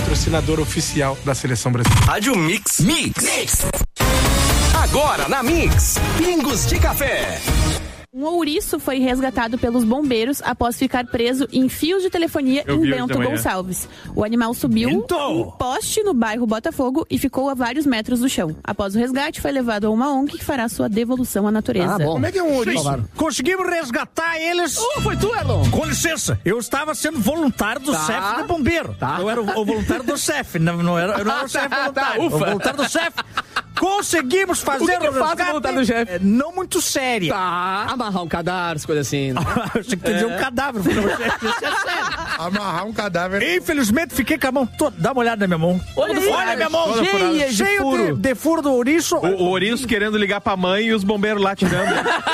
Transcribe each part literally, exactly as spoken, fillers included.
patrocinador oficial da Seleção Brasileira. Rádio Mix. Mix. Mix. Agora na Mix, Pingos de Café. Um ouriço foi resgatado pelos bombeiros após ficar preso em fios de telefonia Eu em Bento Gonçalves. O animal subiu Bento. um poste no bairro Botafogo e ficou a vários metros do chão. Após o resgate, foi levado a uma O N G que fará sua devolução à natureza. Ah, bom. Como é que é um ouriço? Claro. Conseguimos resgatar eles. Oh, foi tu, Erlon? Com licença, eu estava sendo voluntário do Tá. C E F de bombeiro. Tá. Eu era o, o voluntário do C E F, não, não era, eu não era o C E F voluntário. Ufa. O voluntário do C E F. Conseguimos fazer O que que o faz o resgate, voluntário do chefe? é, não muito sério. Tá. Amarrar um cadarço, coisa assim. Né? Eu achei que tu ia dizer um cadáver. Isso é sério. Amarrar um cadáver. Infelizmente, fiquei com a mão toda. Dá uma olhada na minha mão. Olha Toda aí, olha a minha mão. toda furada. Cheia de Cheio furo. De, de furo do ouriço. O, o ouriço querendo ligar pra mãe e os bombeiros lá tirando.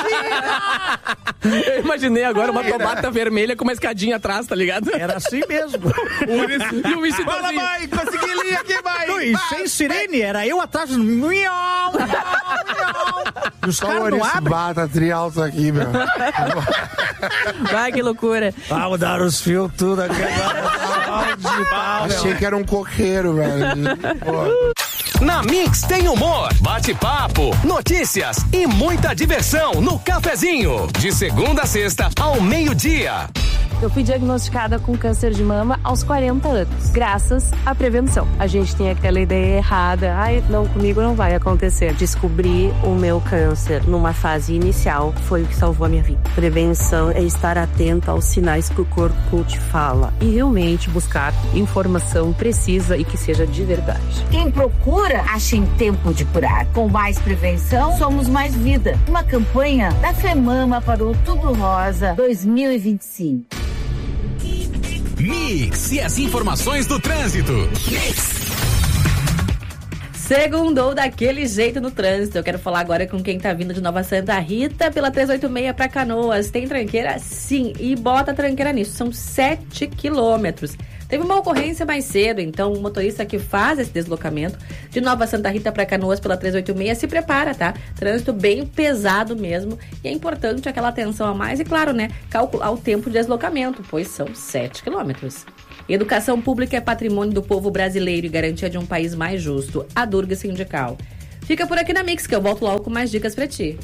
Eu imaginei agora uma tomata vermelha com uma escadinha atrás, tá ligado? Era assim mesmo. E o bicho Fala, mãe, consegui ligar aqui, mãe. Não, e sem sirene, era eu atrás. Miau, miau, miau. E os Só o caras não ouriço abrem. bata trialto aqui, meu. Vai, que loucura. Ah, mudaram os fios tudo aqui agora. Digital, Achei que era um coqueiro, velho. Pô. Na Mix tem humor, bate-papo, notícias e muita diversão no cafezinho. De segunda a sexta ao meio-dia. Eu fui diagnosticada com câncer de mama aos quarenta anos, graças à prevenção. A gente tem aquela ideia errada, ai, não, comigo não vai acontecer. Descobrir o meu câncer numa fase inicial foi o que salvou a minha vida. Prevenção é estar atenta aos sinais que o corpo te fala e realmente buscar informação precisa e que seja de verdade. Quem procura, acha em tempo de curar. Com mais prevenção, somos mais vida. Uma campanha da FEMAMA para o Outubro Rosa dois mil e vinte e cinco. Mix e as informações do trânsito. Mix. Segundou daquele jeito no trânsito. Eu quero falar agora com quem tá vindo de Nova Santa Rita pela trezentos e oitenta e seis para Canoas. Tem tranqueira? Sim. E bota a tranqueira nisso. São sete quilômetros. Teve uma ocorrência mais cedo, então o motorista que faz esse deslocamento de Nova Santa Rita para Canoas pela trezentos e oitenta e seis se prepara, tá? Trânsito bem pesado mesmo e é importante aquela atenção a mais e, claro, né, calcular o tempo de deslocamento, pois são sete quilômetros. Educação pública é patrimônio do povo brasileiro e garantia de um país mais justo. A Durga Sindical. Fica por aqui na Mix que eu volto logo com mais dicas pra ti.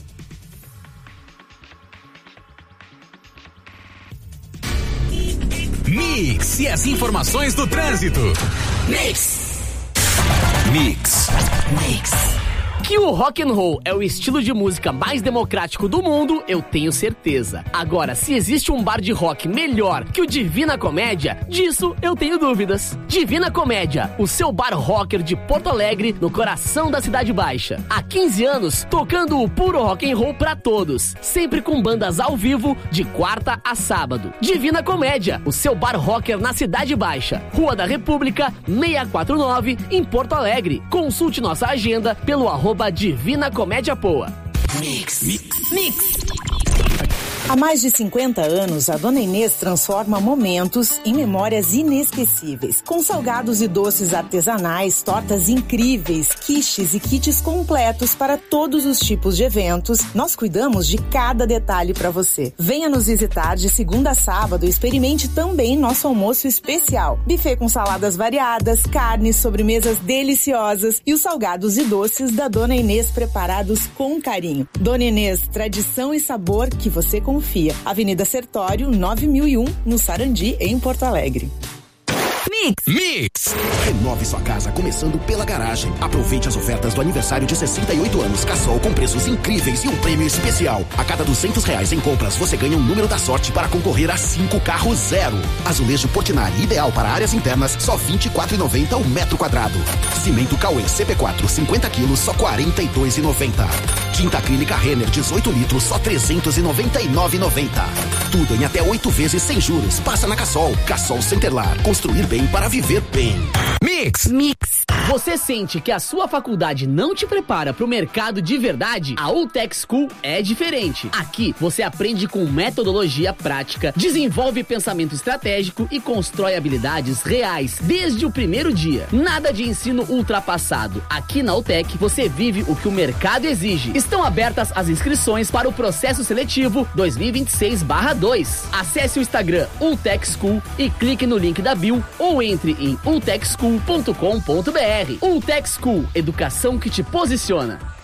Mix e as informações do trânsito. Mix. Mix. Mix. Que o rock and roll é o estilo de música mais democrático do mundo, eu tenho certeza. Agora, se existe um bar de rock melhor que o Divina Comédia, disso eu tenho dúvidas. Divina Comédia, o seu bar rocker de Porto Alegre, no coração da Cidade Baixa. Há quinze anos, tocando o puro rock and roll pra todos, sempre com bandas ao vivo, de quarta a sábado. Divina Comédia, o seu bar rocker na Cidade Baixa, Rua da República, seiscentos e quarenta e nove, em Porto Alegre. Consulte nossa agenda pelo arroba Divina Comédia Poa. Mix. Mix. Mix. Há mais de cinquenta anos, a Dona Inês transforma momentos em memórias inesquecíveis. Com salgados e doces artesanais, tortas incríveis, quiches e kits completos para todos os tipos de eventos, nós cuidamos de cada detalhe para você. Venha nos visitar de segunda a sábado e experimente também nosso almoço especial. Buffet com saladas variadas, carnes, sobremesas deliciosas e os salgados e doces da Dona Inês preparados com carinho. Dona Inês, tradição e sabor que você confia. Avenida Sertório, nove mil e um, no Sarandi, em Porto Alegre. Mix. Mix. Renove sua casa começando pela garagem. Aproveite as ofertas do aniversário de sessenta e oito anos Cassol com preços incríveis e um prêmio especial. A cada duzentos reais em compras, você ganha um número da sorte para concorrer a cinco carros zero. Azulejo Portinari, ideal para áreas internas, só vinte e quatro reais e noventa centavos o metro quadrado. Cimento Cauê C P quatro, cinquenta quilos, só quarenta e dois reais e noventa centavos. Tinta acrílica Renner, dezoito litros, só trezentos e noventa e nove reais e noventa centavos. Tudo em até oito vezes sem juros. Passa na Cassol. Cassol Centerlar. Construir bem para viver bem. Mix. Mix. Você sente que a sua faculdade não te prepara para o mercado de verdade? A Ultec School é diferente. Aqui você aprende com metodologia prática, desenvolve pensamento estratégico e constrói habilidades reais desde o primeiro dia. Nada de ensino ultrapassado. Aqui na Ultec você vive o que o mercado exige. Estão abertas as inscrições para o processo seletivo dois mil e vinte e seis barra dois. Acesse o Instagram Ultec School e clique no link da bio ou entre em ultec school ponto com ponto b r. Ultec School, educação que te posiciona.